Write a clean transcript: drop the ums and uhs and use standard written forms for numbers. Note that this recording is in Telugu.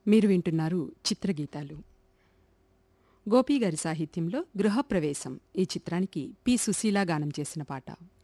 మీరు వింటున్నారు చిత్రగీతాలు. గోపి గారి సాహిత్యంలో గృహప్రవేశం ఈ చిత్రానికి పి సుశీల గానం చేసిన పాట.